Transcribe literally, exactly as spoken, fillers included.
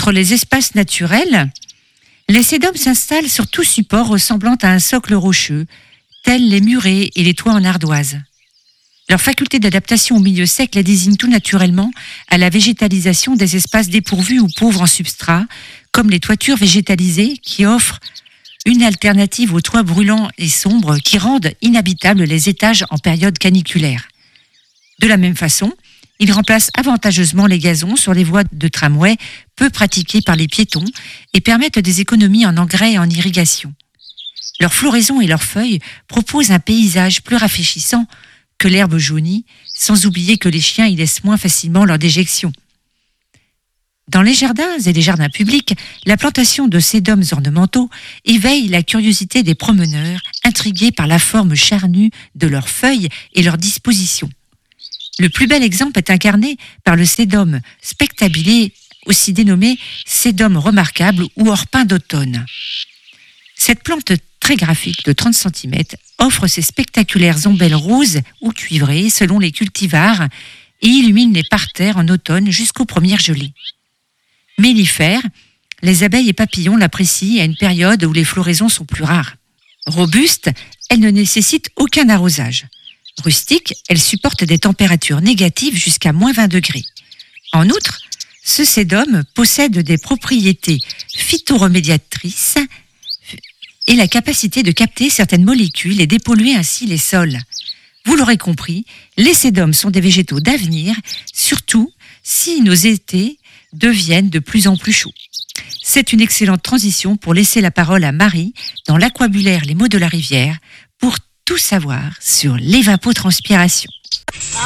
Outre les espaces naturels, les sédums s'installent sur tout support ressemblant à un socle rocheux, tels les murets et les toits en ardoise. Leur faculté d'adaptation au milieu sec les désigne tout naturellement à la végétalisation des espaces dépourvus ou pauvres en substrat, comme les toitures végétalisées qui offrent une alternative aux toits brûlants et sombres qui rendent inhabitables les étages en période caniculaire. De la même façon, ils remplacent avantageusement les gazons sur les voies de tramway peu pratiquées par les piétons et permettent des économies en engrais et en irrigation. Leur floraison et leurs feuilles proposent un paysage plus rafraîchissant que l'herbe jaunie, sans oublier que les chiens y laissent moins facilement leur déjection. Dans les jardins et les jardins publics, la plantation de sédums ornementaux éveille la curiosité des promeneurs, intrigués par la forme charnue de leurs feuilles et leur disposition. Le plus bel exemple est incarné par le sédum spectabilé, aussi dénommé sédum remarquable ou orpin d'automne. Cette plante très graphique de trente centimètres offre ses spectaculaires ombelles roses ou cuivrées selon les cultivars et illumine les parterres en automne jusqu'aux premières gelées. Mellifère, les abeilles et papillons l'apprécient à une période où les floraisons sont plus rares. Robuste, elle ne nécessite aucun arrosage. Rustique, elle supporte des températures négatives jusqu'à moins vingt degrés. En outre, ce sédum possède des propriétés phytoremédiatrices et la capacité de capter certaines molécules et dépolluer ainsi les sols. Vous l'aurez compris, les sédums sont des végétaux d'avenir, surtout si nos étés deviennent de plus en plus chauds. C'est une excellente transition pour laisser la parole à Marie dans l'aquabulaire Les mots de la rivière pour tout savoir sur l'évapotranspiration.